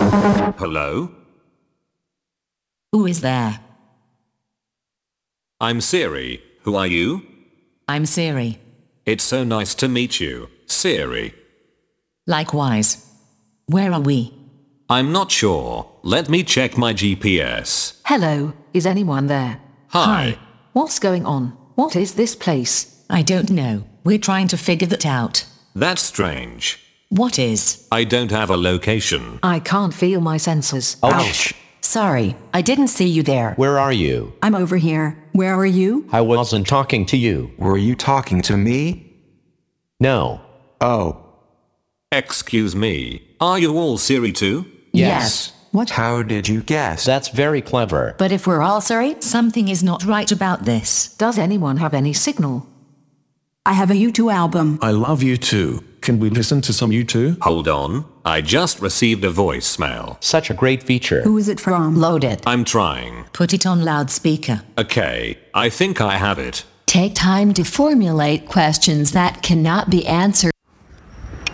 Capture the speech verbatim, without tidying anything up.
Hello? Who is there? I'm Siri. Who are you? I'm Siri. It's so nice to meet you, Siri. Likewise. Where are we? I'm not sure. Let me check my G P S. Hello, is anyone there? Hi. What's going on? What is this place? I don't know. We're trying to figure that out. That's strange. What is? I don't have a location. I can't feel my senses. Ouch. Sorry, I didn't see you there. Where are you? I'm over here. Where are you? I wasn't talking to you. Were you talking to me? No. Oh. Excuse me. Are you all Siri too? Yes. What? How did you guess? That's very clever. But if we're all sorry, Something is not right about this. Does anyone have any signal? I have a U two album. I love you too. Can we listen to some U two? Hold on. I just received a voicemail. Such a great feature. Who is it from? Load it. I'm trying. Put it on loudspeaker. Okay, I think I have it. Take time to formulate questions that cannot be answered.